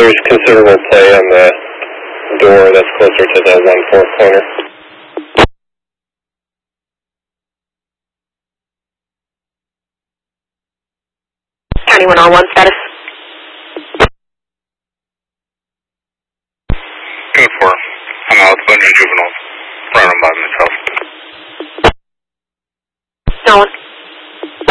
there's considerable play on the door that's closer to the 1-4 corner. County 101 status. Code 4. I'm out with a bunch of juveniles. Running by myself. No one.